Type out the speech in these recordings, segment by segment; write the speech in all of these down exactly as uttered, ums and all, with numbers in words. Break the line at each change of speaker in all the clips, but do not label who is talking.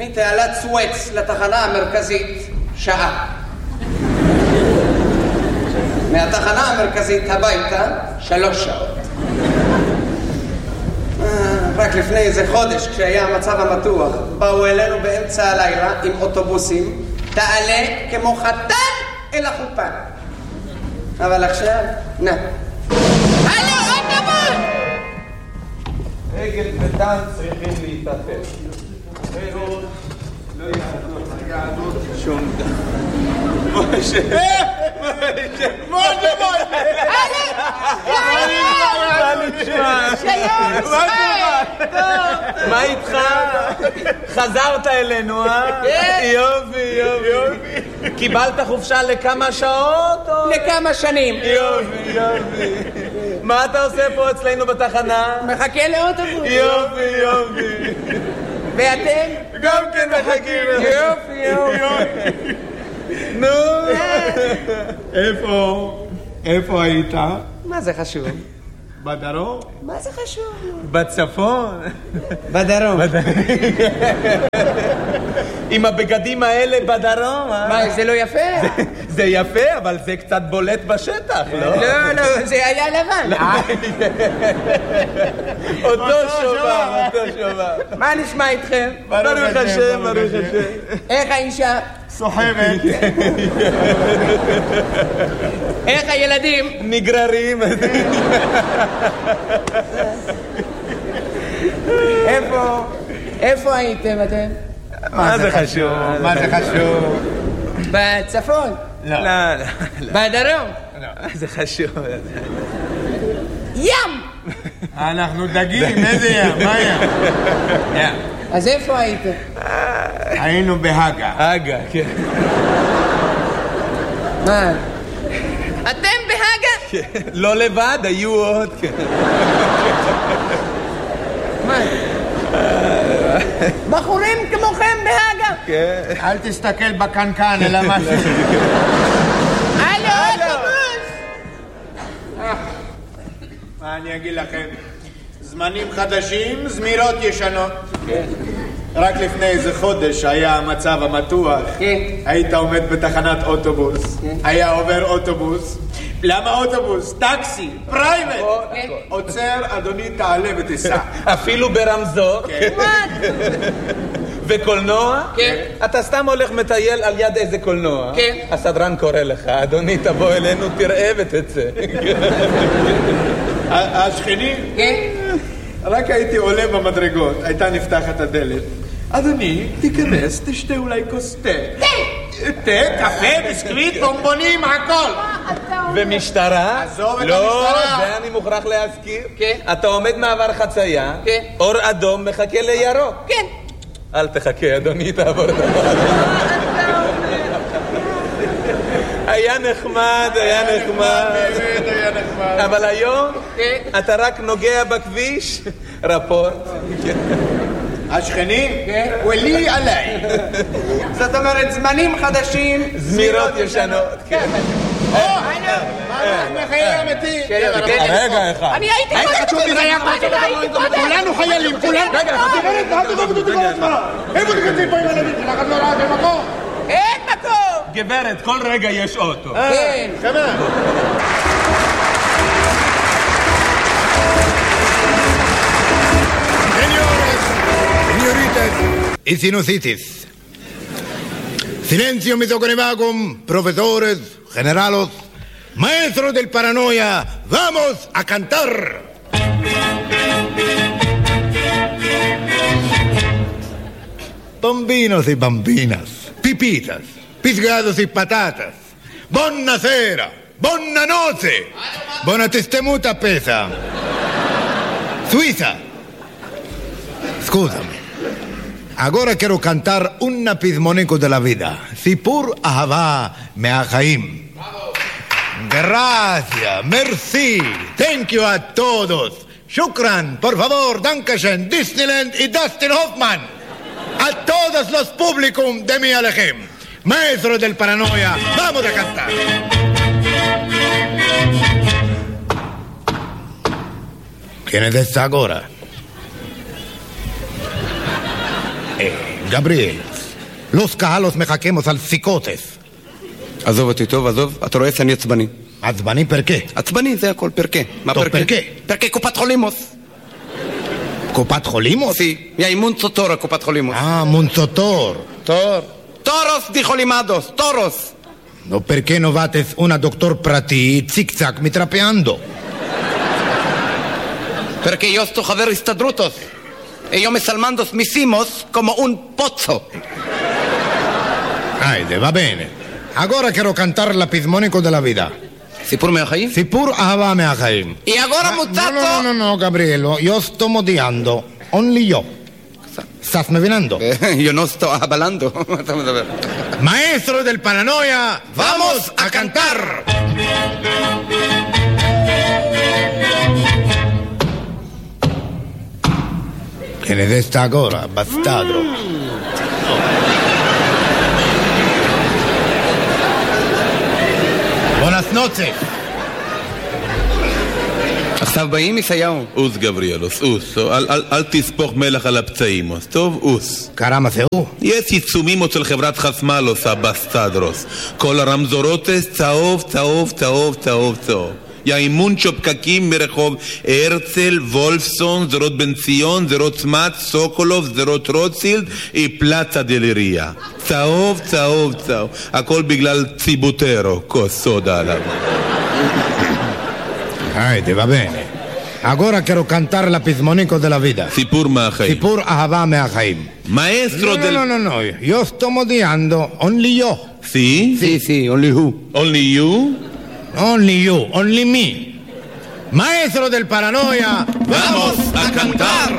מתעלת סואץ לתחנה המרכזית שעה. מהתחנה המרכזית הביתה שלוש שעות. רק לפני איזה חודש, כשהיה המצב המתוח, באו אלינו באמצע הלילה עם אוטובוסים, תעלה כמו חתן אל החופה. אבל עכשיו, נה. הלו, אוטובוס!
אגד ודן צריכים להתאפס. לא יעדות שום דבר. משה! משה! משה!
מה איתך? חזרת אלינו, אה? יופי, יופי. קיבלת חופשה לכמה שעות?
לכמה שנים.
יופי, יופי. מה אתה עושה פה אצלנו בתחנה?
מחכה לאוטובוס.
יופי, יופי.
ואתם?
גם כן מחכים.
יופי, יופי.
נו.
איפה? איפה היית?
מה זה חשוב?
בדרום?
מה זה חשוב?
בצפון?
בדרום.
עם הבגדים האלה בדרום, אה?
מה, זה לא יפה?
זה יפה, אבל זה קצת בולט בשטח, לא?
לא, לא, זה היה לבן.
אותו שובר, אותו שובר.
מה נשמע איתכם?
ברוך השם, ברוך השם.
איך האישה?
סוחרת.
איך הילדים?
נגררים.
איפה? איפה הייתם אתם?
מה זה חשוב?
מה זה חשוב?
בצפון?
לא, לא.
בדרום?
זה חשוב.
ים!
אנחנו דגים, איזה ים? מה ים? ים.
אז איפה הייתם?
היינו בהגה.
הגה, כן.
מה? אתם בהגה?
לא לבד, היו עוד, כן.
מה? בחורים כמוכם בהגה?
כן.
אל תסתכל בקנקן, אלא משהו.
הלו, אוטובוס!
מה אני אגיד לכם? זמנים חדשים, זמירות ישנות. רק לפני איזה חודש היה המצב המתוח. היית עומד בתחנת אוטובוס, היה עובר אוטובוס. למה אוטובוס? טקסי, פרייבט. עוצר, אדוני, תעלה ותיסע.
אפילו ברמזור. וקולנוע?
כן.
אתה סתם הולך מטייל על יד איזה קולנוע?
כן.
הסדרן קורא לך, אדוני, תבוא אלינו, תראה ותצא.
השכנים?
כן.
רק הייתי עולה במדרגות, הייתה נפתחת הדלת. אדוני, תיכנס, תשתה אולי כוס תה.
תה!
תה, קפה, ביסקוויט, בומבונים, הכל.
ומשטרה?
עזוב את
לא,
המשטרה.
זה אני מוכרח להזכיר.
כן.
אתה עומד מעבר חצייה,
כן.
אור אדום מחכה לירוק.
כן.
אל תחכה, אדוני, תעבור את הדבר. היה נחמד, היה נחמד.
באמת היה נחמד.
אבל היום
כן.
אתה רק נוגע בכביש, רפורט.
השכנים? ולי עליי.
זאת אומרת, זמנים חדשים,
זמירות ישנות. כן.
מה חייל אמיתי?
רגע אחד.
אני הייתי קודם קודם.
כולנו חיילים, כולנו. רגע, איפה תקצים פה עם הילדים? תלכת לא רעת במקום.
אין מקום!
גברת, כל רגע יש אוטו.
כן.
כמה?
Señoritas y sinusitis. Silencio, mis oconevagum, profesores, generalos, maestros del paranoia. ¡Vamos a cantar! Bambinos y bambinas, pipitas, pisgados y patatas. Buonasera, buona notte, buona testemuta pesa. Suiza. Scusami, ahora quiero cantar un pizmonico de la vida. Sipur ahava meachaim. Gracias, merci, thank you a todos. Shukran, por favor, dankeschön, Disneyland y Dustin Hoffman. A todos los públicos de mi Alejem. Maestro del paranoia, vamos a cantar. ¿Quién es esta ahora? Eh, גבריאל, los calos מחכemos על פסיקוטס.
עזוב אותי, טוב, עזוב. אתה רואה שאני עצבני.
עצבני פרקה?
עצבני, זה הכל, פרקה. מה
טוב,
פרקה?
פרקה.
פרקה קופת חולימוס.
קופת חולימוס?
סי, יאי מונצוטור קופת חולימוס.
אה, מונצוטור.
טור. טורוס די חולימדוס, טורוס.
No perché no vates una doctor prati zig-zag mitrapeando?
Perché io sto חבר הסתדרותוס. Ellos me salmandos mis himos como un pozzo.
Ay, va bene. Agora quiero cantar la pismónico della vita.
סיפור מהחיים?
סיפור אהבה מהחיים.
Y ahora, muchacho.
No, no, no, no, Gabrielo. Yo estoy modiando. Only yo. ¿Estás me vinando?
Yo no estoy hablando.
Maestro del paranoia, vamos a cantar. ¿Quién es esta ahora, bastardo? Buenas noches.
עכשיו באים ישעיהו.
אוס גבריאלוס, אוס, אל, אל, אל תספוך מלח על הפצעים, טוב, אוס.
קרמה זהו?
יש עיצומים אצל חברת חסמלוס, הבסטדרוס. כל הרמזורוטס צהוב, צהוב, צהוב, צהוב, צהוב. יאימונצ'ו פקקים מרחוב הרצל, וולפסון, זרות בן ציון, זרות צמת, סוקולוב, זרות רוטשילד, פלצה דלריה. צהוב, צהוב, צהוב. הכל בגלל ציבוטרו, כוס סודה עליו.
Ay, te va bene. Ahora quiero cantar la pismónico de la vida.
סיפור מהחיים.
סיפור אהבה מהחיים.
Maestro
No,
del...
no, no, no. Yo estoy modiando. Only yo.
Sí?
Sí, sí, only who.
Only you?
Only you. Only me. Maestro del paranoia,
vamos a cantar.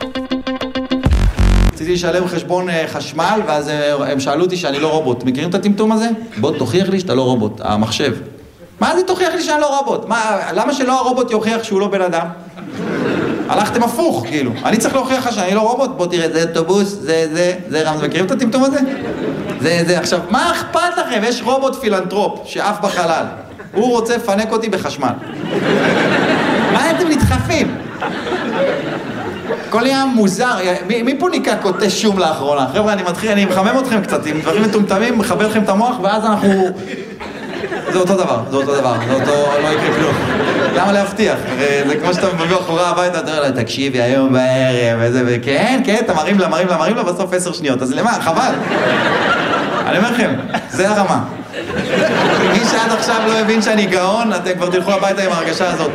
רציתי לשלם חשבון חשמל, ואז הם שאלו אותי שאני לא רובוט. מכירים את הטמטום הזה? בוא תוכיח לי שאתה לא רובוט, המחשב. מה זה תוכיח לי שאני לא רובוט? מה, למה שלא הרובוט יוכיח שהוא לא בן אדם? הלכתם הפוך, כאילו. אני צריך להוכיח לך שאני לא רובוט? בוא תראה, זה אוטובוס, זה, זה, זה רמז. מכירים את הטמטום הזה? זה, זה. עכשיו, מה אכפת לכם? יש רובוט פילנטרופ שעף בחלל. הוא רוצה לפנק אותי בחשמל. מה אתם נדחפים? הכל נהיה מוזר. מי, מי פה ניקה קוטה שום לאחרונה? חבר'ה, אני מתחיל, אני מחמם אתכם קצת עם דברים מטומטמים, מחבר לכם את המוח, ואז אנחנו... זה אותו דבר, זה אותו דבר, זה אותו, לא יקרה כלום. למה להבטיח? זה כמו שאתה מביא אחורה הביתה, אתה אומר לה, תקשיבי, היום בערב, וזה, וכן, כן, אתה מרים לה, מרים לה, מרים לה, בסוף עשר שניות. אז למה? חבל. אני אומר לכם, זה הרמה. מי שעד עכשיו לא הבין שאני גאון, אתם כבר תלכו הביתה עם ההרגשה הזאת.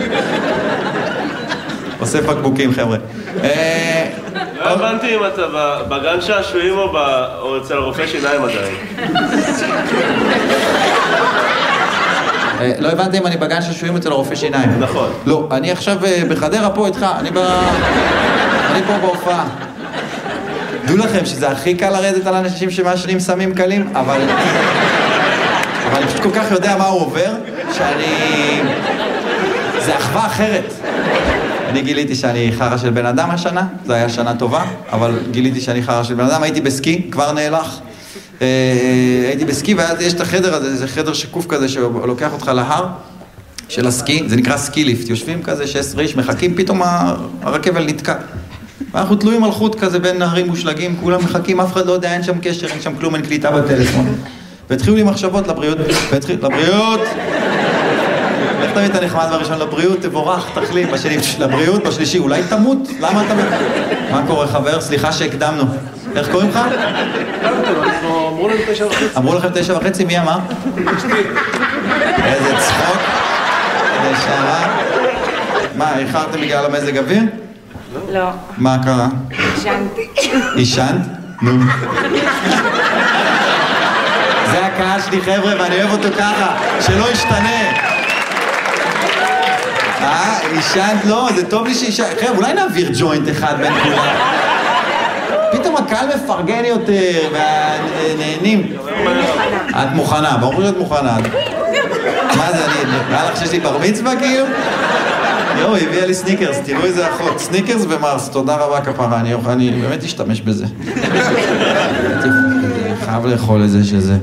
עושה פקבוקים, חבר'ה.
לא הבנתי אם אתה בגן שעשועים או אצל הרופא שיניים עדיין.
לא הבנתי אם אני בגן שעשועים אצל הרופא שיניים.
נכון.
לא, אני עכשיו בחדרה פה איתך, אני פה בהופעה. דעו לכם שזה הכי קל לרדת על אנשים שמעשנים סמים קלים, אבל... אבל אני פשוט כל כך יודע מה הוא עובר, שאני... זה אחווה אחרת. אני גיליתי שאני חרה של בן אדם השנה, זו הייתה שנה טובה, אבל גיליתי שאני חרה של בן אדם, הייתי בסקי, כבר נהלך. הייתי בסקי, ואז יש את החדר הזה, זה חדר שקוף כזה שלוקח אותך להר של הסקי, זה נקרא סקי ליפט, יושבים כזה, שש איש מחכים, פתאום הרכבל נתקע. ואנחנו תלויים על חוט כזה בין נהרים מושלגים, כולם מחכים, אף אחד לא יודע, אין שם קשר, אין שם כלום, אין קליטה בטלפון. והתחילו לי מחשבות לבריאות, לבריאות! איך תמיד אתה נחמד בראשון? לבריאות, תבורך, תחלים, בשני, לבריאות, בשלישי, אולי תמות? למה אתה... מה קורה, חבר? סליחה שהקדמנו. איך קוראים לך?
אמרו לנו תשע וחצי.
אמרו לכם תשע וחצי, מי אמר? איזה צחוק. נשארה. מה, איחרתם בגלל המזג אוויר?
לא.
מה קרה?
ישנתי.
ישנת? נו. זה הקהל שלי, חבר'ה, ואני אוהב אותו ככה, שלא ישתנה. אה, ישנת? לא, זה טוב לי שישנת. חבר'ה, אולי נעביר ג'וינט אחד בין כולם. פתאום הקהל מפרגן יותר, והנהנים. את מוכנה, ברור שאת מוכנה. מה זה, אני... נראה לך שיש לי בר מצווה, כאילו? יואו, היא הביאה לי סניקרס, תראו איזה אחות. סניקרס ומרס, תודה רבה כפרה, אני באמת אשתמש בזה. אני חייב לאכול את זה שזה.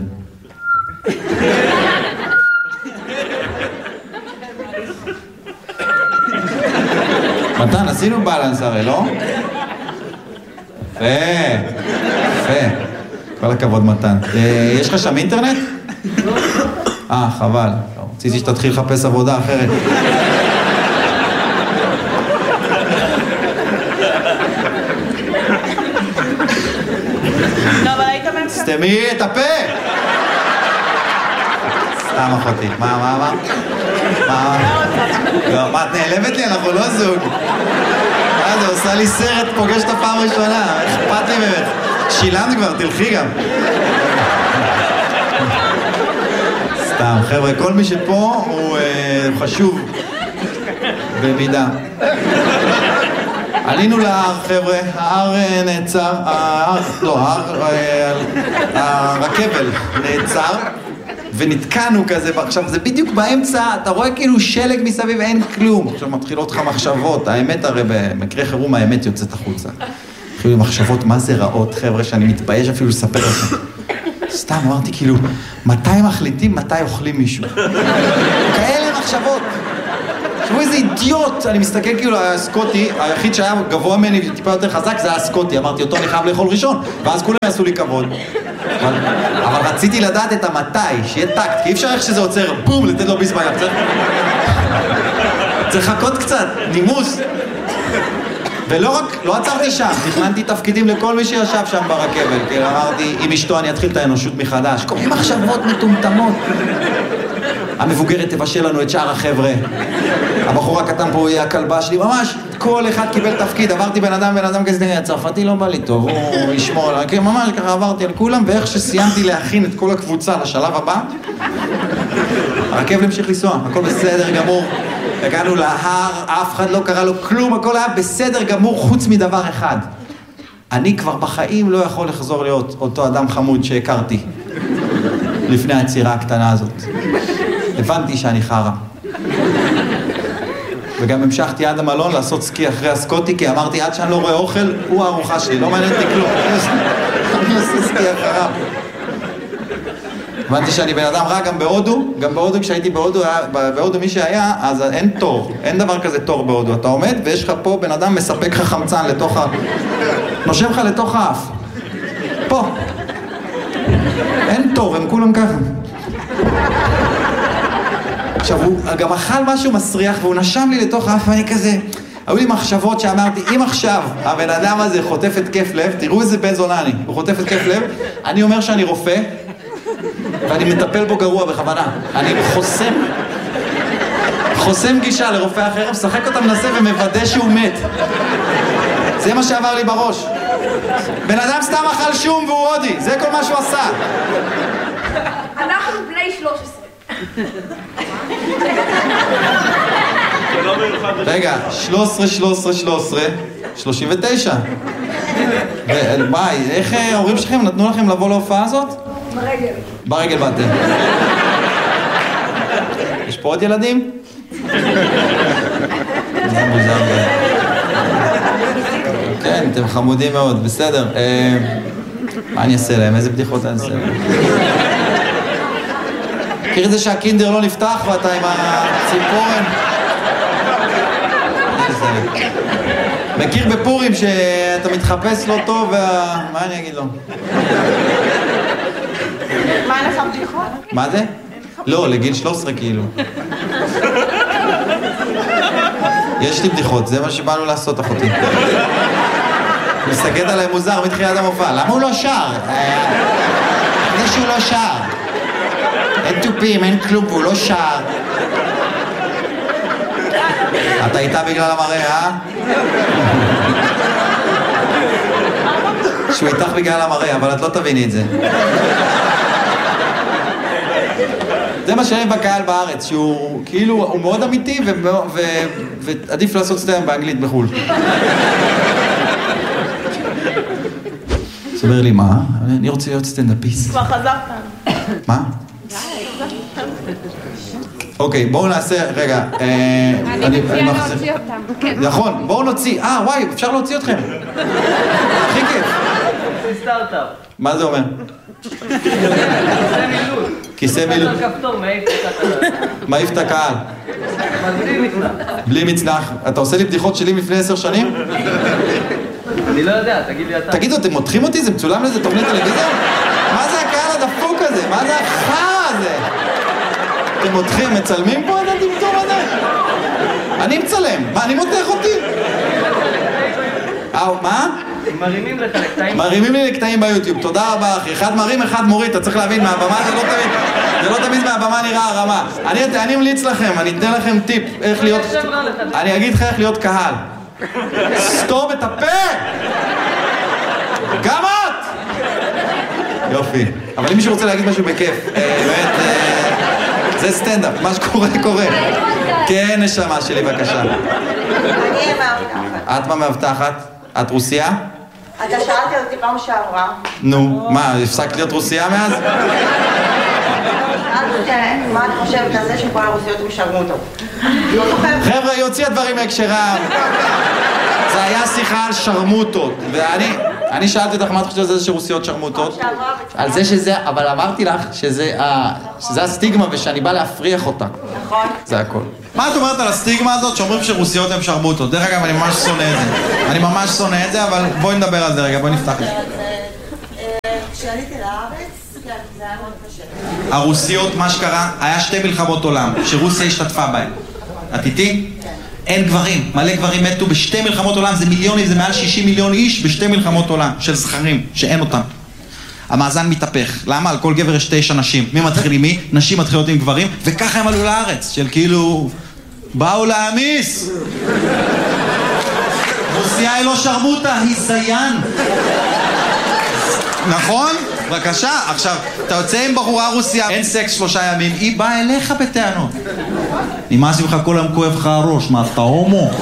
מתן, עשינו בלנס הרי, לא? יפה, יפה. כל הכבוד מתן. יש לך שם אינטרנט? אה, חבל. רציתי שתתחיל לחפש עבודה אחרת.
לא, אבל היית מהם שם.
סתמי את הפה! סתם אחותי. מה, מה, מה? מה? לא, מה, את נעלבת לי? אנחנו לא זוג. מה זה, עושה לי סרט, פוגש את הפעם הראשונה. אכפת לי ממך. שילמת כבר, תלכי גם. סתם, חבר'ה, כל מי שפה הוא חשוב במידה. עלינו להר, חבר'ה, ההר נעצר, ההר, לא, ההר, הרכבל נעצר, ונתקענו כזה, עכשיו זה בדיוק באמצע, אתה רואה כאילו שלג מסביב, אין כלום. עכשיו מתחילות לך מחשבות, האמת הרי במקרה חירום האמת יוצאת החוצה. התחילו מחשבות מה זה רעות, חבר'ה, שאני מתבייש אפילו לספר לכם. סתם, אמרתי כאילו, מתי מחליטים, מתי אוכלים מישהו? כאלה מחשבות. תראו איזה אידיוט, אני מסתכל כאילו על הסקוטי, היחיד שהיה גבוה ממני וטיפה יותר חזק זה היה הסקוטי, אמרתי אותו אני חייב לאכול ראשון, ואז כולם יעשו לי כבוד. אבל, אבל רציתי לדעת את המתי, שיהיה טקט, כי אי אפשר איך שזה עוצר, בום, לתת לו ביס ביד, צריך... צריך לחכות קצת, נימוס. ולא רק, לא עצרתי שם, תכננתי תפקידים לכל מי שישב שם ברכבל, כי אמרתי, עם אשתו אני אתחיל את האנושות מחדש, כל מיני מחשבות מטומטמות. המבוגרת תבשל לנו את שאר החבר'ה. הבחור הקטן פה יהיה הכלבה שלי, ממש, כל אחד קיבל תפקיד, עברתי בן אדם, בן אדם כזה, הצרפתי לא בא לי טוב, הוא ישמור, ממש ככה עברתי על כולם, ואיך שסיימתי להכין את כל הקבוצה לשלב הבא, הרכבל המשיך לנסוע, הכל בסדר גמור, הגענו להר, אף אחד לא קרא לו כלום, הכל היה בסדר גמור, חוץ מדבר אחד. אני כבר בחיים לא יכול לחזור להיות אותו אדם חמוד שהכרתי לפני הצירה הקטנה הזאת. הבנתי שאני חרה. וגם המשכתי עד המלון לעשות סקי אחרי הסקוטי, כי אמרתי, עד שאני לא רואה אוכל, הוא הארוחה שלי, לא מעניין אותי כלום. אני עושה סקי אחריו. הבנתי שאני בן אדם רע גם בהודו, גם בהודו כשהייתי בהודו, בהודו מי שהיה, אז אין תור, אין דבר כזה תור בהודו. אתה עומד ויש לך פה בן אדם מספק לך חמצן לתוך ה... נושם לך לתוך האף. פה. אין תור, הם כולם ככה. עכשיו, הוא גם אכל משהו מסריח והוא נשם לי לתוך האף ואני כזה... היו לי מחשבות שאמרתי, אם עכשיו הבן אדם הזה חוטף את כיף לב, תראו איזה בן זונה אני, הוא חוטף את כיף לב, אני אומר שאני רופא ואני מטפל בו גרוע בכוונה. אני חוסם, חוסם גישה לרופא אחר, משחק אותה מנסה ומוודא שהוא מת. זה מה שעבר לי בראש. בן אדם סתם אכל שום והוא הודי, זה כל מה שהוא עשה.
אנחנו בני שלוש עשרה.
רגע, שלוש עשרה, שלוש עשרה, שלוש עשרה, שלושים ותשע. מה, איך ההורים שלכם נתנו לכם לבוא להופעה הזאת?
ברגל.
ברגל באתם. יש פה עוד ילדים? זה מוזר. כן, אתם חמודים מאוד, בסדר. מה אני אעשה להם? איזה בדיחות אני אעשה להם? מכיר את זה שהקינדר לא נפתח ואתה עם הציפורן? מכיר בפורים שאתה מתחפש לא טוב וה... מה אני אגיד לו?
מה אין לך בדיחות?
מה זה? לא, לגיל שלוש עשרה כאילו. יש לי בדיחות, זה מה שבאנו לעשות אחותי. מסתכלת עליי מוזר מתחילת המופע, למה הוא לא שר? זה שהוא לא שר. אין טופים, אין כלום, והוא לא שר. אתה איתה בגלל המראה, אה? שהוא איתך בגלל המראה, אבל את לא תביני את זה. זה מה שאוהב בקהל בארץ, שהוא כאילו, הוא מאוד אמיתי ועדיף לעשות סטנדאפ באנגלית בחו"ל. סבר לי, מה? אני רוצה להיות סטנדאפיסט.
כבר חזרת.
מה? אוקיי, בואו נעשה, רגע,
אני מציעה להוציא אותם.
נכון, בואו נוציא, אה וואי, אפשר להוציא אתכם. הכי כיף.
סטארט-אפ.
מה זה אומר?
כיסא מילוט.
כיסא מילוט.
כפתור, מעיף את הקהל.
מעיף את הקהל.
בלי מצנח.
בלי מצנח. אתה עושה לי בדיחות שלי לפני עשר שנים?
אני לא יודע, תגיד לי אתה.
תגידו, אתם מותחים אותי? זה מצולם לאיזה תוכנית טלוויזיה? מה זה הקהל הדפוק הזה? מה זה החרא הזה? אתם מותחים, מצלמים פה את הטמטום הזה? אני מצלם. מה, אני מותח אותי? אה, מה?
מרימים לך לקטעים.
מרימים לי לקטעים ביוטיוב, תודה רבה אחי. אחד מרים, אחד מוריד, אתה צריך להבין, מהבמה זה לא תמיד, זה לא תמיד מהבמה נראה הרמה. אני, אני ממליץ לכם, אני אתן לכם טיפ, איך להיות, אני אגיד לך איך להיות קהל. סתום את הפה! גם את! יופי. אבל אם מישהו רוצה להגיד משהו בכיף, באמת, זה סטנדאפ, מה שקורה קורה. כן, נשמה שלי, בבקשה.
אני מאבטחת.
את מה מאבטחת? את רוסיה?
אתה שאלתי אותי פעם שעברה.
נו, מה, הפסקת להיות רוסיה מאז?
שאלתי אותי, מה את חושבת על זה שכל הרוסיות משלמו אותו? לא זוכרת?
חבר'ה, היא הוציאה דברים מהקשרם. זה היה שיחה על שרמוטות. ואני אני שאלתי אותך מה את חושבת על זה שרוסיות שרמוטות? על זה שזה, אבל אמרתי לך שזה, שזה הסטיגמה ושאני בא להפריח אותה.
נכון.
זה הכל. מה את אומרת על הסטיגמה הזאת שאומרים שרוסיות הן שרמוטות? דרך אגב, אני ממש שונא את זה. אני ממש שונא את זה, אבל בואי נדבר על זה רגע, בואי נפתח את זה.
כשעליתי לארץ, כן, זה היה מאוד קשה.
הרוסיות, מה שקרה, היה שתי מלחמות עולם, שרוסיה השתתפה בהן. את איתי? כן. אין גברים, מלא גברים מתו בשתי מלחמות עולם, זה מיליונים, זה מעל שישים מיליון איש בשתי מלחמות עולם, של זכרים, שאין אותם. המאזן מתהפך, למה? על כל גבר יש תשע נשים. מי מתחיל עם מי? נשים מתחילות עם גברים, וככה הם עלו לארץ, של כאילו, באו להמיס. רוסיה היא לא שרמוטה, היא זיין. נכון? בבקשה, עכשיו, אתה יוצא עם בחורה רוסיה, אין סקס שלושה ימים, היא באה אליך בטענות. נמאס ממך כל היום כואב לך הראש, מה, אתה הומו?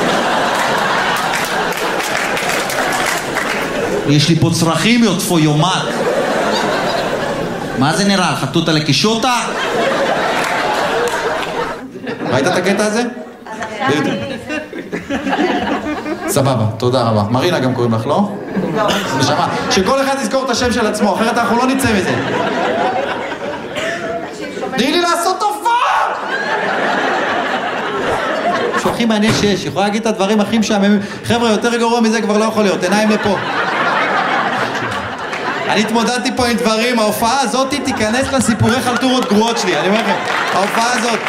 יש לי פה צרכים, יוטפו יומת. מה זה נראה? חטוטה לקישוטה? ראית את הקטע הזה? סבבה, תודה רבה. מרינה גם קוראים לך, לא?
לא.
נשמה, שכל אחד יזכור את השם של עצמו, אחרת אנחנו לא נצא מזה. תני לי לעשות תופעה! שהוא הכי מעניין שיש, יכולה להגיד את הדברים הכי משעממים. חבר'ה, יותר גרוע מזה כבר לא יכול להיות, עיניים לפה. אני התמודדתי פה עם דברים, ההופעה הזאת תיכנס לסיפורי חלטורות גרועות שלי, אני אומר לכם, ההופעה הזאת.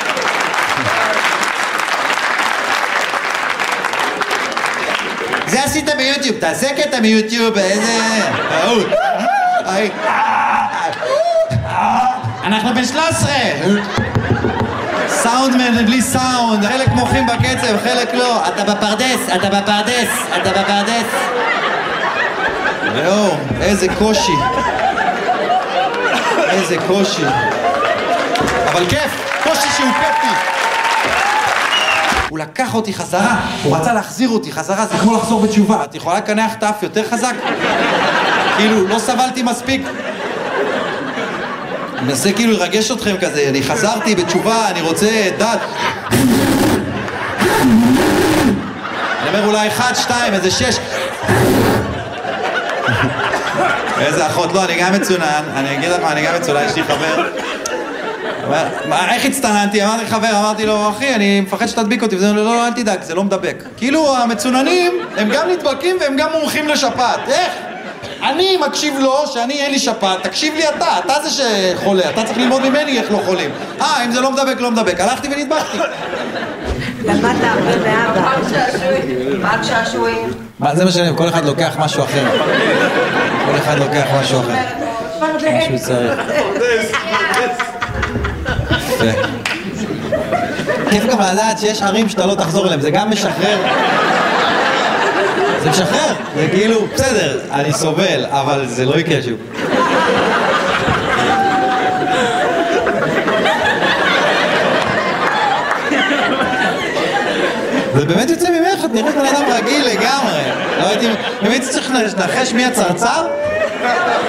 זה עשית ביוטיוב, תעשה קטע מיוטיוב, איזה... אנחנו בן שלוש עשרה! סאונדמן בלי סאונד, חלק מוחים בקצב, חלק לא. אתה בפרדס, אתה בפרדס, אתה בפרדס. ואו, איזה קושי. איזה קושי. אבל כיף, קושי שהוא כיפי. הוא לקח אותי חזרה, הוא רצה להחזיר אותי חזרה, זה כמו לחזור בתשובה. את יכולה לקנח את האף יותר חזק? כאילו, לא סבלתי מספיק. אני מנסה כאילו לרגש אתכם כזה, אני חזרתי בתשובה, אני רוצה דת. אני אומר אולי אחד, שתיים, איזה שש. איזה אחות, לא, אני גם מצונן, אני אגיד לך מה, אני גם מצונן, יש לי חבר. איך הצטננתי? אמרתי חבר, אמרתי לו, אחי, אני מפחד שתדביק אותי, וזה לא, לא, אל תדאג, זה לא מדבק. כאילו, המצוננים, הם גם נדבקים והם גם מומחים לשפעת. איך? אני מקשיב לו שאני אין לי שפעת, תקשיב לי אתה, אתה זה שחולה, אתה צריך ללמוד ממני איך לא חולים. אה, אם זה לא מדבק, לא מדבק. הלכתי ונדבקתי.
למדת הרבה באבא. רק שעשועים.
מה, זה מה שאני, כל אחד לוקח משהו אחר. כל אחד לוקח משהו אחר. משהו צריך. כיף גם לדעת שיש ערים שאתה לא תחזור אליהם, זה גם משחרר. זה משחרר, זה כאילו, בסדר, אני סובל, אבל זה לא יקרה שוב. זה באמת יוצא ממך, את נראית בן אדם רגיל לגמרי. לא הייתי, באמת צריך לנחש מי הצרצר?